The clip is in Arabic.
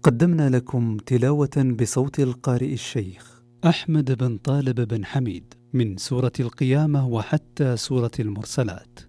قدمنا لكم تلاوة بصوت القارئ الشيخ أحمد بن طالب بن حميد من سورة القيامة وحتى سورة المرسلات.